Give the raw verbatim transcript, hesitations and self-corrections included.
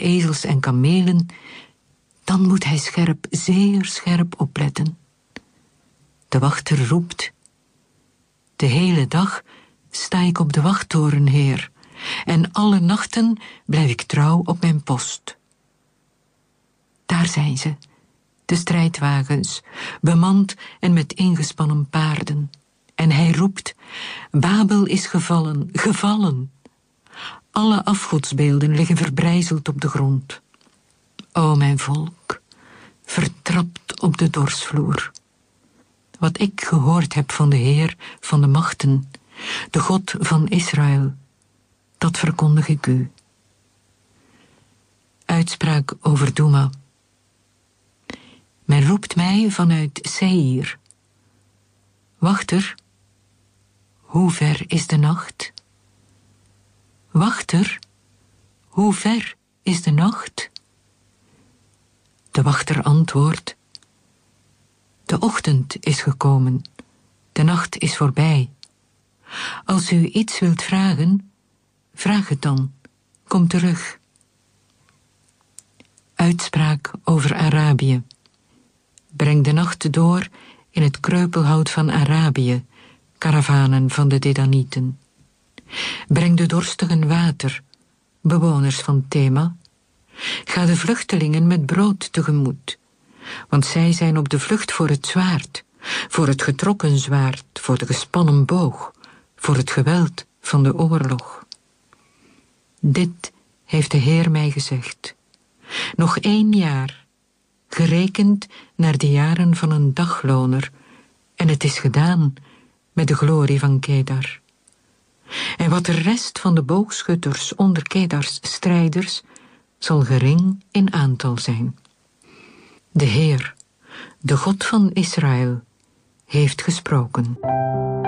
ezels en kamelen, dan moet hij scherp, zeer scherp opletten. De wachter roept: de hele dag sta ik op de wachttoren, Heer, en alle nachten blijf ik trouw op mijn post. Daar zijn ze, de strijdwagens, bemand en met ingespannen paarden. En hij roept: Babel is gevallen, gevallen. Alle afgodsbeelden liggen verbrijzeld op de grond. O mijn volk, vertrapt op de dorsvloer. Wat ik gehoord heb van de Heer van de machten, de God van Israël, dat verkondig ik u. Uitspraak over Douma. Men roept mij vanuit Seir: wachter, hoe ver is de nacht? Wachter, hoe ver is de nacht? De wachter antwoordt: de ochtend is gekomen, de nacht is voorbij. Als u iets wilt vragen, vraag het dan, kom terug. Uitspraak over Arabië. Breng de nacht door in het kreupelhout van Arabië, karavanen van de Dedanieten. Breng de dorstigen water, bewoners van Thema. Ga de vluchtelingen met brood tegemoet, want zij zijn op de vlucht voor het zwaard, voor het getrokken zwaard, voor de gespannen boog, voor het geweld van de oorlog. Dit heeft de Heer mij gezegd. Nog één jaar, gerekend naar de jaren van een dagloner, en het is gedaan met de glorie van Kedar. En wat de rest van de boogschutters onder Kedars strijders zal gering in aantal zijn. De Heer, de God van Israël, heeft gesproken.